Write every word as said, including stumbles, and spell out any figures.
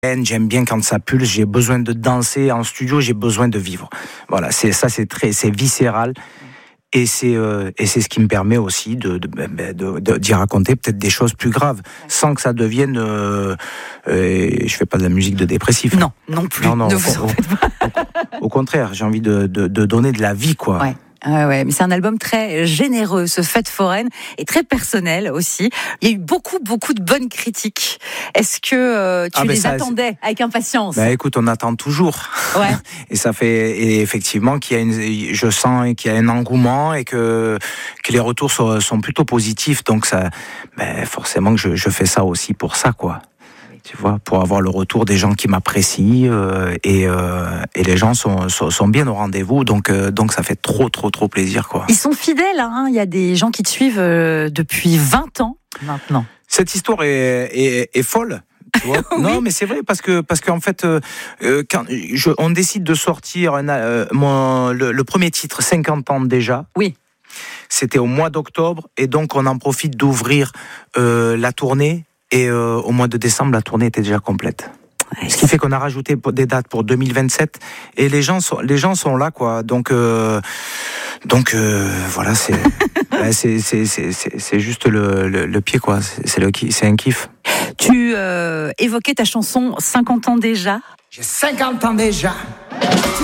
J'aime bien quand ça pulse, j'ai besoin de danser en studio, j'ai besoin de vivre. Voilà, c'est ça, c'est très, c'est viscéral. Et c'est euh, et c'est ce qui me permet aussi de, de, de, de, de d'y raconter peut-être des choses plus graves, sans que ça devienne. Euh, euh, je fais pas de la musique de dépressif. Non, non plus. Non, non. Ne Au, vous en faites pas. Au, au contraire, j'ai envie de, de, de donner de la vie, quoi. Ouais. Ah ouais, mais c'est un album très généreux, ce Fête foraine, et très personnel aussi. Il y a eu beaucoup, beaucoup de bonnes critiques. Est-ce que euh, tu ah ben les ça, attendais avec impatience? Bah écoute, on attend toujours. Ouais. Et ça fait, et effectivement, qu'il y a une, je sens qu'il y a un engouement et que que les retours sont, sont plutôt positifs. Donc ça, ben forcément que je, je fais ça aussi pour ça, quoi. Tu vois, pour avoir le retour des gens qui m'apprécient euh, et, euh, et les gens sont, sont, sont bien au rendez-vous, donc, euh, donc ça fait trop, trop, trop plaisir, quoi. Ils sont fidèles, hein. Il y a des gens qui te suivent euh, depuis vingt ans maintenant. Cette histoire est, est, est folle. Tu vois Oui. Non, mais c'est vrai parce que parce qu'en fait, euh, quand je, on décide de sortir un, euh, mon, le, le premier titre, cinquante ans déjà. Oui. C'était au mois d'octobre et donc on en profite d'ouvrir euh, la tournée. Et euh, au mois de décembre, la tournée était déjà complète. Ouais, Ce qui fait qu'on a rajouté des dates pour deux mille vingt-sept et les gens sont les gens sont là, quoi. Donc euh, donc euh, voilà, c'est bah, c'est, c'est c'est c'est c'est juste le le, le pied, quoi. C'est, c'est le c'est un kiff. Tu euh, évoquais ta chanson cinquante ans déjà. J'ai cinquante ans déjà.